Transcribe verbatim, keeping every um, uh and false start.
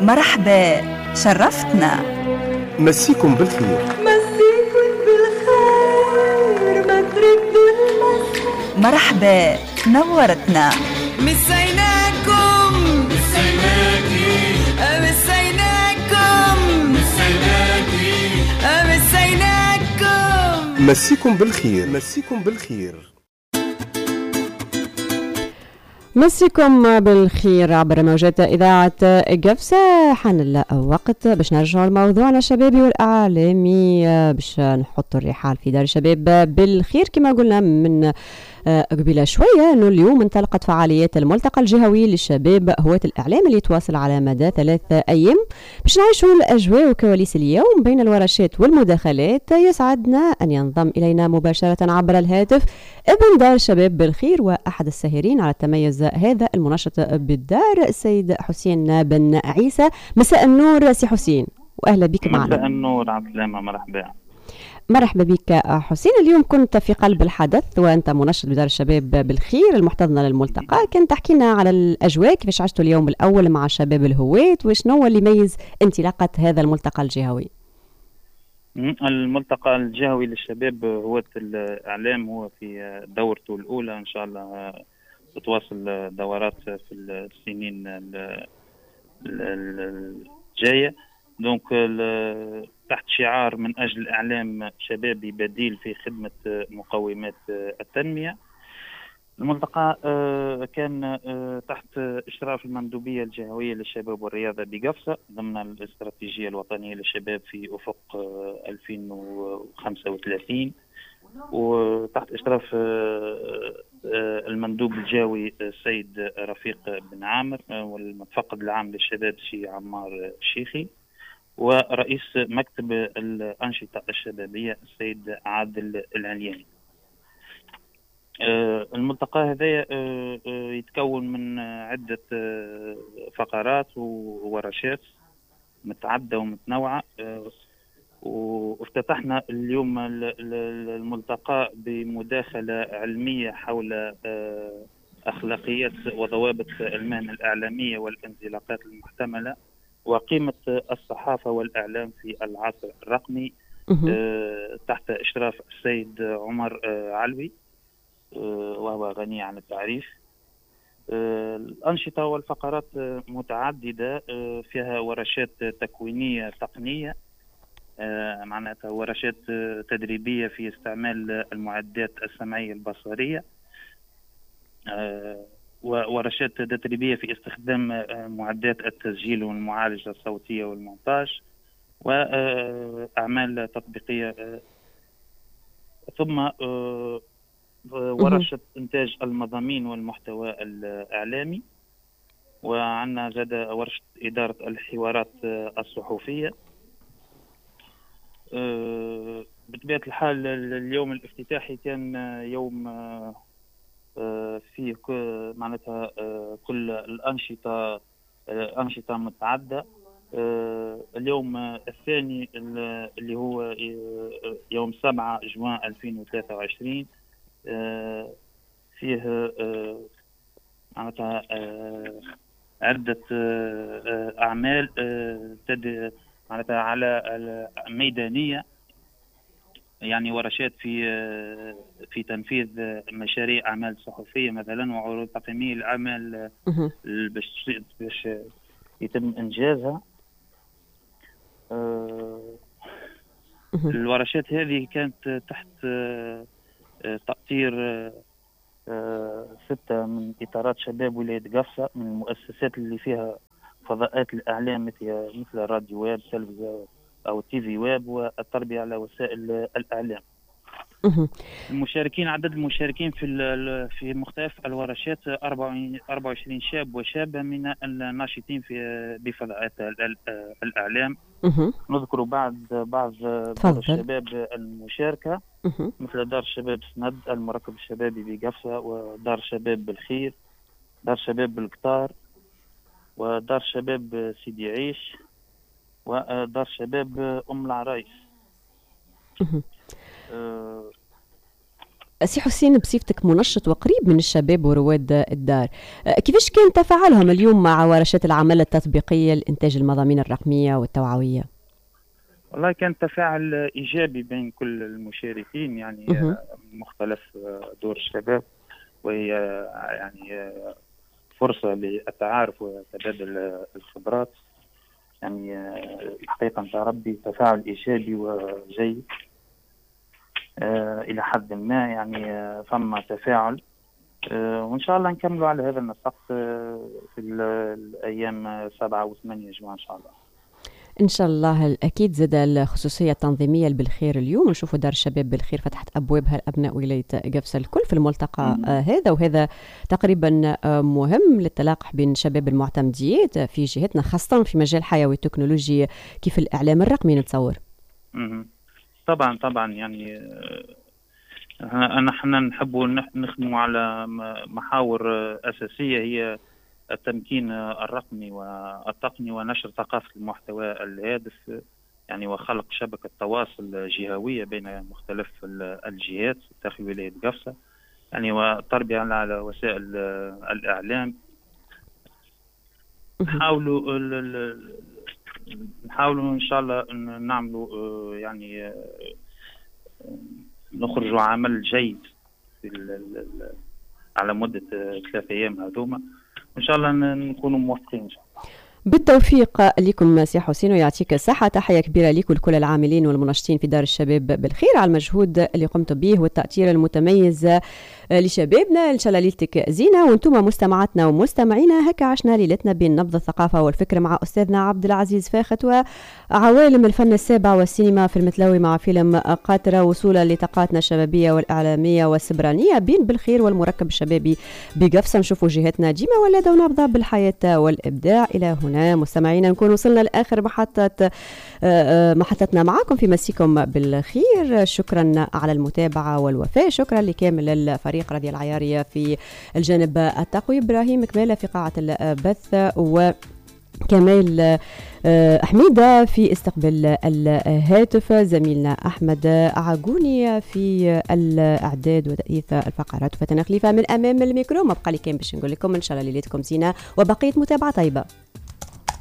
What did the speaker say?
مرحبا، شرفتنا. مسيكم بالخير. مسيكم بالخير ما تردوا المس. مرحبا، نورتنا. مسيناكم مسيناكي مسيناكم مسيناكي مسيناكم. مسيكم بالخير. مسيكم بالخير. مسيكم بالخير عبر موجات إذاعة قفصة. حان الوقت باش نرجعوا لموضوعنا الشبابي والإعلامي، باش نحطوا الرحال في دار الشباب بالخير. كما قلنا من قبيلة شوية أنه اليوم انطلقت فعاليات الملتقى الجهوي للشباب هواة الإعلام اللي تواصل على مدى ثلاث أيام باش نعيشوا الأجواء وكواليس اليوم بين الورشات والمداخلات. يسعدنا أن ينضم إلينا مباشرة عبر الهاتف ابن دار الشباب بالخير وأحد الساهرين على التميز هذا المنشط بالدار، السيد حسين بن عيسى. مساء النور سي حسين وأهلا بك معنا. مساء النور، على السلامة، مرحبا. مرحبا بك حسين. اليوم كنت في قلب الحدث وأنت منشط بدار الشباب بالخير المحتضنة للملتقى. كنت تحكينا على الأجواء، كيفاش عشتوا اليوم الأول مع شباب الهوات وشنو اللي يميز انطلاقة هذا الملتقى الجهوي؟ الملتقى الجهوي للشباب هواة الإعلام هو في دورته الأولى، إن شاء الله تتواصل دورات في السنين الجاية. دونك تحت شعار من أجل إعلام شبابي بديل في خدمة مقومات التنمية. الملتقى كان تحت إشراف المندوبية الجهوية للشباب والرياضة بقفصة ضمن الاستراتيجية الوطنية للشباب في أفق ألفين وخمسة وثلاثين، وتحت إشراف المندوب الجهوي السيد رفيق بن عامر والمتفقد العام للشباب سي عمار الشيخي، ورئيس مكتب الأنشطة الشبابية السيد عادل العلياني. الملتقى هذا يتكون من عدة فقرات وورشات متعددة ومتنوعة، وافتتحنا اليوم الملتقى بمداخلة علمية حول أخلاقيات وضوابط المهنة الإعلامية والانزلاقات المحتملة وقيمة الصحافة والإعلام في العصر الرقمي تحت إشراف السيد عمر علوي وهو غني عن التعريف. الأنشطة والفقرات متعددة، فيها ورشات تكوينية تقنية، معناتها ورشات تدريبية في استعمال المعدات السمعية البصرية، وورشات تدريبية في استخدام معدات التسجيل والمعالجة الصوتية والمونتاج، وأعمال تطبيقية، ثم ورشة إنتاج المضامين والمحتوى الإعلامي، وعندنا زاد ورشة إدارة الحوارات الصحفية. بطبيعة الحال اليوم الافتتاحي كان يوم فيه معناتها كل الأنشطة أنشطة متعددة. اليوم الثاني اللي هو يوم سبعة جوان ألفين وثلاثة وعشرين فيه معناتها عدة أعمال معناتها على ميدانية، يعني ورشات في في تنفيذ مشاريع أعمال صحفية مثلا وعروض تقييمية للأعمال باش باش يتم إنجازها. الورشات هذه كانت تحت تأطير ستة من إطارات شباب ولاية قفصة من المؤسسات اللي فيها فضاءات الإعلام مثل مثل راديو ويب، تلفزيون أو تي في ويب، والتربية على وسائل الإعلام. المشاركين، عدد المشاركين في في مختلف الورشات أربعة وعشرين شاب وشابة من الناشطين في بفضاءات الإعلام. نذكر بعض بعض دار الشباب المشاركة مثل دار الشباب سند، المركب الشبابي بقفصة، ودار الشباب بالخير، دار الشباب بالقطار، ودار الشباب سيدي عيش، ودار الشباب أم العرايس. سي حسين، بصفتك منشط وقريب من الشباب ورواد الدار، كيفاش كان تفاعلهم اليوم مع ورشات العمل التطبيقية لإنتاج المضامين الرقمية والتوعوية؟ والله كان تفاعل إيجابي بين كل المشاركين، يعني مه. مختلف دور الشباب، وهي يعني فرصة للتعارف وتبادل الخبرات. يعني الحقيقة نتاع ربي تفاعل إيجابي وجيد إلى حد ما، يعني فما تفاعل، وإن شاء الله نكملوا على هذا النسق في الأيام سبعة وثمانية جوان إن شاء الله. إن شاء الله. أكيد زاد الخصوصية التنظيمية بالخير اليوم، نشوفوا دار الشباب بالخير فتحت أبوابها لأبناء ولاية قفصة الكل في الملتقى آه هذا، وهذا تقريبا آه مهم للتلاقح بين شباب المعتمديات في جهتنا، خاصة في مجال حيوي التكنولوجيا كيف الإعلام الرقمي نتصور. طبعا طبعا يعني نحن نحب نخدموا على محاور أساسية، هي التمكين الرقمي والتقني ونشر ثقافة المحتوى الهادف، يعني وخلق شبكة تواصل جهوية بين مختلف الجهات داخل ولاية قفصة، يعني والتربية على وسائل الإعلام. نحاولوا نحاولوا إن شاء الله نعملوا يعني نخرجوا عمل جيد في على مدة ثلاثة أيام هذوما، إن شاء الله نكونوا موفقين إن شاء الله. بالتوفيق لكم سي حسين، ويعطيك الصحة. تحية كبيرة لكم لكل العاملين والمنشطين في دار الشباب بالخير على المجهود اللي قمتوا به والتأثير المتميز لشبابنا. إن شاء الله ليلتك زينة، وانتم مستمعاتنا ومستمعينا هكا عشنا ليلتنا بين نبض الثقافة والفكر مع أستاذنا عبد العزيز فاخت وعوالم الفن السابع والسينما في المتلوي مع فيلم قاطرة، وصولا لطاقاتنا الشبابية والإعلامية والسبرانية بين بالخير والمركب الشبابي بقفصة. نشوفوا جهتنا ديما ولادة ونبضة بالحياة والإبداع. إلى هنا مستمعينا نكون وصلنا لآخر محطة محطتنا معكم في مسيكم بالخير. شكرا على المتابعة والوفاء، شكرا لكامل الفريق، رضي العيارية في الجانب التقوي، إبراهيم كمالة في قاعة البث، وكمال حميدة في استقبال الهاتف، زميلنا أحمد عقوني في الإعداد وتأليف الفقرات، وفتن خليفة من أمام الميكرو. ما بقى لي كان باش نقول لكم إن شاء الله ليلتكم زينة وبقية متابعة طيبة.